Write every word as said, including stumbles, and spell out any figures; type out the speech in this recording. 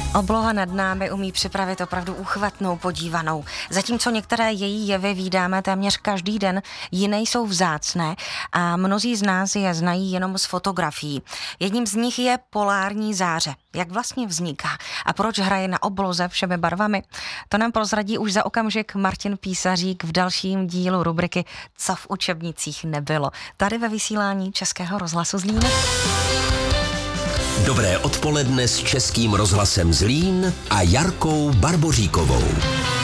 Obloha nad námi umí připravit opravdu úchvatnou podívanou. Zatímco některé její jevy vídáme téměř každý den, jiné jsou vzácné a mnozí z nás je znají jenom z fotografií. Jedním z nich je polární záře. Jak vlastně vzniká a proč hraje na obloze všemi barvami? To nám prozradí už za okamžik Martin Písařík v dalším dílu rubriky Co v učebnicích nebylo. Tady ve vysílání Českého rozhlasu Zlín. Dobré odpoledne s Českým rozhlasem Zlín a Jarkou Barboříkovou.